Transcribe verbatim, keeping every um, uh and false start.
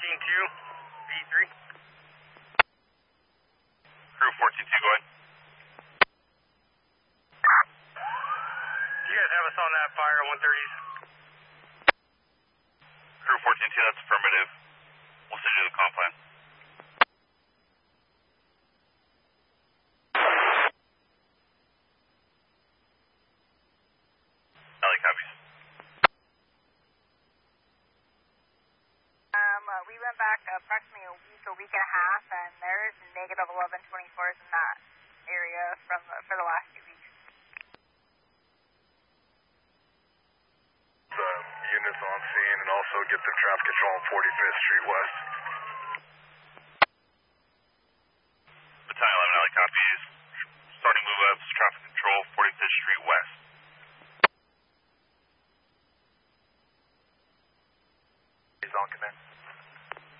fourteen two, B three. Crew fourteen two, go ahead. Do you guys have us on that fire one thirties? Crew fourteen two, that's affirmative. We'll send you the comp plan. Alley copies. Um, uh, we went back approximately a week, a week and a half, and there's negative eleven twenty-fours in that area from the, for the last two weeks. The units on scene and also get the traffic control on forty-fifth Street West. Battalion eleven, alley copies. Starting move ups, traffic control, forty-fifth Street West. He's on command.